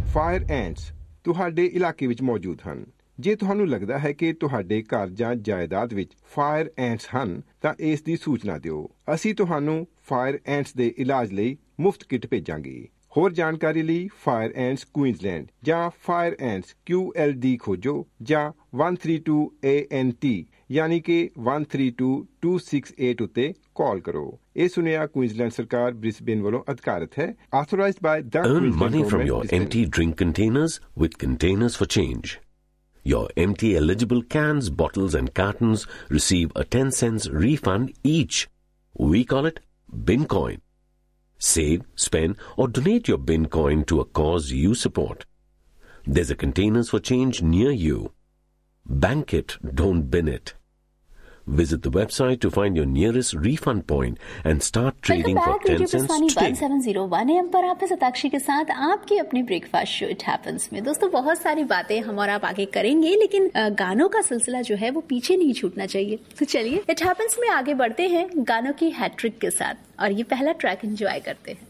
Fire ਐਂਟਸ ਤੁਹਾਡੇ ਇਲਾਕੇ ਵਿੱਚ ਮੌਜੂਦ ਹਨ। ਜੇ ਤੁਹਾਨੂੰ ਲੱਗਦਾ ਹੈ ਕਿ ਤੁਹਾਡੇ ਘਰ ਜਾਂ ਜਾਇਦਾਦ ਵਿੱਚ ਫਾਇਰ ਐਂਟਸ ਹਨ ਤਾਂ ਇਸ ਦੀ ਸੂਚਨਾ ਦਿਓ। ਅਸੀਂ ਤੁਹਾਨੂੰ ਫਾਇਰ ਐਂਟਸ ਦੇ ਇਲਾਜ ਲਈ ਮੁਫਤ ਕਿੱਟ ਭੇਜਾਂਗੇ। ਹੋਰ ਜਾਣਕਾਰੀ ਲਈ ਫਾਇਰ ਐਂਟਸ ਕੁਈਨਜ਼ਲੈਂਡ ਜਾਂ ਫਾਇਰ ਐਂਟਸ QLD ਖੋਜੋ ਜਾਂ 132 ANT ਯਾਨੀ ਕਿ 132268 ਉੱਤੇ ਕਾਲ ਕਰੋ। ਇਹ ਸੁਨੇਹਾ ਕੁਈਨਜ਼ਲੈਂਡ ਸਰਕਾਰ ਬ੍ਰਿਸਬੇਨ ਵੱਲੋਂ ਅਧਿਕਾਰਤ ਹੈ। Authorized by the Earn money from your Brisbane. empty drink containers with Containers for Change. Your empty eligible cans, bottles and cartons receive a 10 cents refund each. We call it Bin Coin. Save, spend or donate your Bin Coin to a cause you support. There's a Containers for Change near you. Bank it, don't bin it. Visit the website to find your nearest refund point and start trading for 10 cents today. 1701 AM पर आप सताक्षी के साथ आपकी अपनी breakfast show it happens में। दोस्तों बहुत सारी बातें हम और आप आगे करेंगे, लेकिन गानों का सिलसिला जो है वो पीछे नहीं छूटना चाहिए। तो चलिए इट हैपेंस में आगे बढ़ते हैं गानों की हैट्रिक के साथ और ये पहला ट्रैक एंजॉय करते हैं।